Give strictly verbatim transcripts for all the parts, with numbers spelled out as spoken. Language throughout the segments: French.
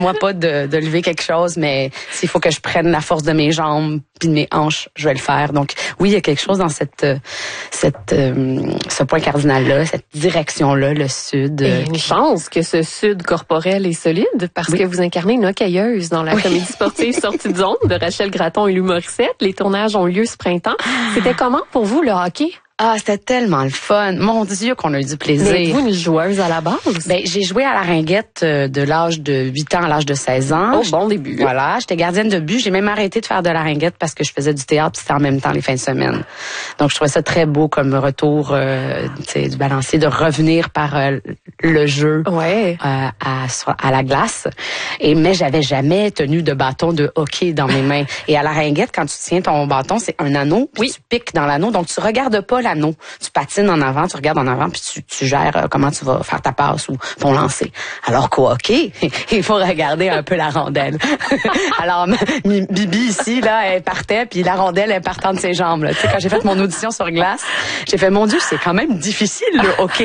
Moi, pas de, de lever quelque chose, mais s'il faut que je prenne la force de mes jambes puis de mes hanches, je vais le faire. Donc, oui, il y a quelque chose dans cette, cette, euh, ce point cardinal-là, cette direction-là, le sud. Et une chance que ce sud corporel est solide, parce oui. que vous incarnez une hockeyeuse dans la oui. comédie sportive Sortie de zone de Rachel Gratton et Lou Morissette. Les tournages ont lieu ce printemps. C'était comment pour vous, le hockey? Ah, c'était tellement le fun. Mon Dieu, qu'on a eu du plaisir. Mais êtes-vous une joueuse à la base? Ben, j'ai joué à la ringuette de l'âge de huit ans à l'âge de seize ans. Oh, bon début. Voilà, j'étais gardienne de but. J'ai même arrêté de faire de la ringuette parce que je faisais du théâtre, puis c'était en même temps les fins de semaine. Donc, je trouvais ça très beau comme retour euh, du balancier, de revenir par euh, le jeu ouais. euh, à, à la glace. Et mais j'avais jamais tenu de bâton de hockey dans mes mains. Et à la ringuette, quand tu tiens ton bâton, c'est un anneau, puis oui. tu piques dans l'anneau. Donc, tu regardes pas la l'anneau. Tu patines en avant, tu regardes en avant, puis tu, tu gères euh, comment tu vas faire ta passe ou ton lancer. Alors qu'au hockey, il faut regarder un peu la rondelle. Alors, Bibi ici, là, elle partait, puis la rondelle, elle partant de ses jambes. Là. Tu sais, quand j'ai fait mon audition sur glace, j'ai fait, mon Dieu, c'est quand même difficile, le hockey.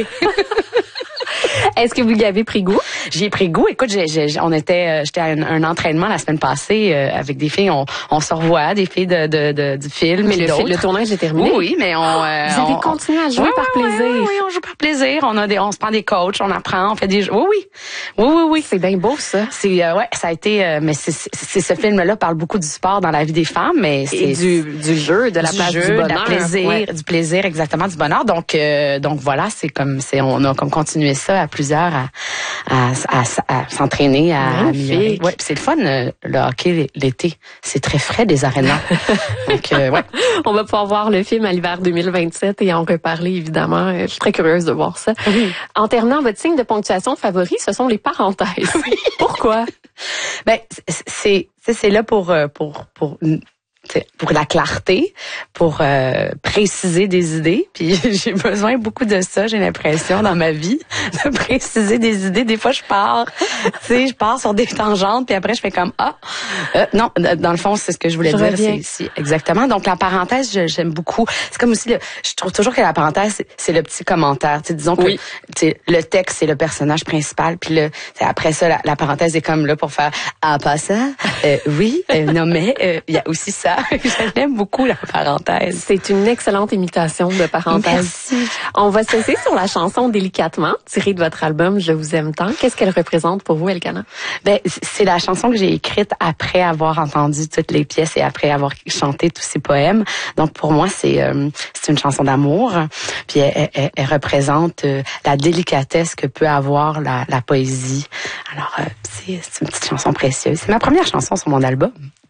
Est-ce que vous y avez pris goût? J'y ai pris goût. Écoute, j'ai, j'ai, on était, j'étais à un, un entraînement la semaine passée euh, avec des filles. On, on se revoit, des filles de, de, de du film. Mais le, le tournage est terminé. Oui, oui, mais on. Euh, vous avez on, continué à jouer oui, par oui, plaisir. Oui, oui, on joue par plaisir. On a des, on se prend des coachs, on apprend, on fait des. Oui, oui, oui, oui, oui. C'est bien beau ça. C'est euh, ouais, ça a été. Euh, mais c'est, c'est, c'est ce film-là parle beaucoup du sport dans la vie des femmes, mais c'est et du, du jeu, de la du place jeu, du bonheur, du plaisir, ouais. du plaisir, exactement, du bonheur. Donc, euh, donc voilà, c'est comme, c'est, on a comme continué ça à plusieurs. À, À, à, à s'entraîner, à améliorer. Ouais, c'est le fun, le hockey l'été. C'est très frais des arénas. Donc, euh, ouais. On va pouvoir voir le film à l'hiver deux mille vingt-sept et en reparler, évidemment. Je suis très curieuse de voir ça. Oui. En terminant, votre signe de ponctuation favori, ce sont les parenthèses. Oui. Pourquoi? Ben, c'est, c'est, c'est là pour, pour, pour, pour la clarté, pour euh, préciser des idées. Puis j'ai besoin beaucoup de ça, j'ai l'impression, dans ma vie, de préciser des idées. Des fois, je pars, tu sais, je pars sur des tangentes, puis après, je fais comme, ah, euh, non, dans le fond, c'est ce que je voulais je dire. C'est, c'est exactement. Donc, la parenthèse, je, j'aime beaucoup. C'est comme aussi, le, je trouve toujours que la parenthèse, c'est, c'est le petit commentaire. Tu sais, disons que oui. tu sais, le texte, c'est le personnage principal, puis le, après ça, la, la parenthèse est comme là pour faire, ah, pas ça, euh, oui, euh, non, mais il euh, y a aussi ça. J'aime beaucoup la parenthèse. C'est une excellente imitation de parenthèse. Merci. On va se laisser sur la chanson Délicatement, tirée de votre album Je vous aime tant. Qu'est-ce qu'elle représente pour vous, Elkana? Ben, c'est la chanson que j'ai écrite après avoir entendu toutes les pièces et après avoir chanté tous ces poèmes. Donc pour moi, c'est euh, c'est une chanson d'amour. Puis elle, elle, elle représente euh, la délicatesse que peut avoir la, la poésie. Alors euh, c'est, c'est une petite chanson précieuse. C'est ma première chanson sur mon album.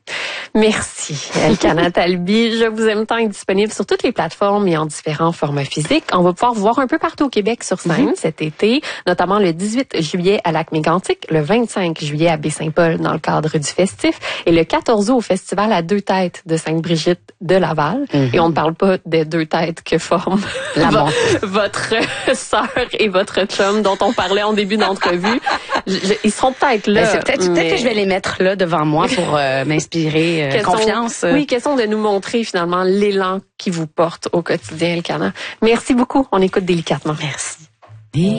Merci, Elkana Talbi. Je vous aime tant est disponible sur toutes les plateformes et en différents formats physiques. On va pouvoir vous voir un peu partout au Québec sur scène mm-hmm. cet été, notamment le dix-huit juillet à Lac-Mégantic, le vingt-cinq juillet à Baie-Saint-Paul dans le cadre du festif et le quatorze août au festival à Deux Têtes de Sainte-Brigitte de Laval. Mm-hmm. Et on ne parle pas des deux têtes que forment vo- votre sœur et votre chum dont on parlait en début d'entrevue. Je, je, ils seront peut-être là. Ben, c'est peut-être, mais... peut-être que je vais les mettre là devant moi pour euh, m'inspirer. Euh, question, confiance. Oui, question de nous montrer finalement l'élan qui vous porte au quotidien, Elkana. Merci beaucoup. On écoute délicatement. Merci.